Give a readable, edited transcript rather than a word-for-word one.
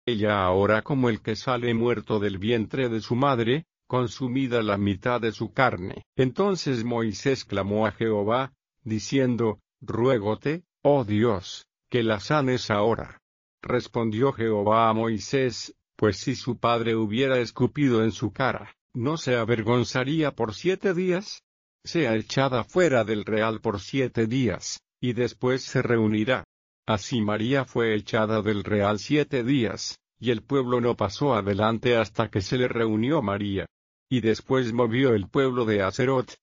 ella ahora como el que sale muerto del vientre de su madre, consumida la mitad de su carne. Entonces Moisés clamó a Jehová, diciendo, ruégote, oh Dios, que la sanes ahora. Respondió Jehová a Moisés, pues si su padre hubiera escupido en su cara, ¿no se avergonzaría por 7 días? Sea echada fuera del real por 7 días, y después se reunirá. Así María fue echada del real 7 días, y el pueblo no pasó adelante hasta que se le reunió María. Y después movió el pueblo de Hazerot,